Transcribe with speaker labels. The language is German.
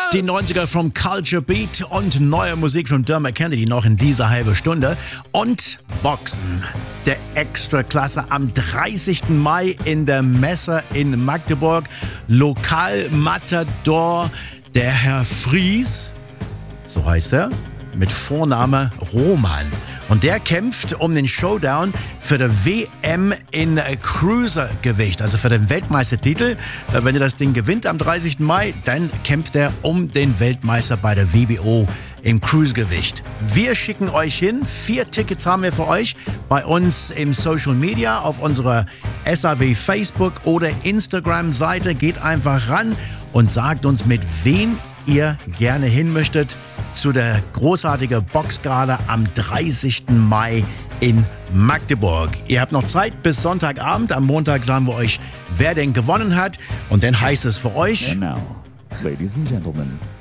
Speaker 1: Die 90er vom Culture Beat und neue Musik von Dermot Kennedy noch in dieser halben Stunde. Und Boxen, der Extraklasse am 30. Mai in der Messe in Magdeburg. Lokalmatador, der Herr Fries, so heißt er, mit Vorname Roman. Und der kämpft um den Showdown für die WM in Cruisergewicht, also für den Weltmeistertitel. Wenn er das Ding gewinnt am 30. Mai, dann kämpft er um den Weltmeister bei der WBO im Cruisergewicht. Wir schicken euch hin. 4 Tickets haben wir für euch bei uns im Social Media, auf unserer SAW Facebook oder Instagram-Seite. Geht einfach ran und sagt uns, mit wem ihr gerne hin möchtet zu der großartigen Boxgala am 30. Mai in Magdeburg. Ihr habt noch Zeit bis Sonntagabend. Am Montag sagen wir euch, wer denn gewonnen hat. Und dann heißt es für euch...
Speaker 2: And now, ladies and gentlemen,